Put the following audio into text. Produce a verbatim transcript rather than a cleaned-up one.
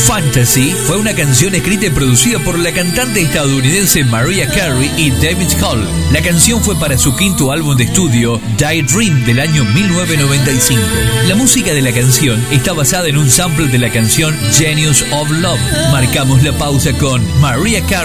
Fantasy fue una canción escrita y producida por la cantante estadounidense Mariah Carey y David Hall. La canción fue para su quinto álbum de estudio, Daydream, del año mil novecientos noventa y cinco. La música de la canción está basada en un sample de la canción Genius of Love. Marcamos la pausa con Mariah Carey